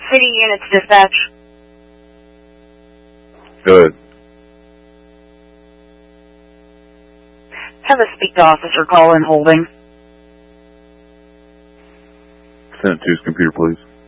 City Units Dispatch. Go ahead. Have a speak to Officer Colin Holding. Send it to his computer, please.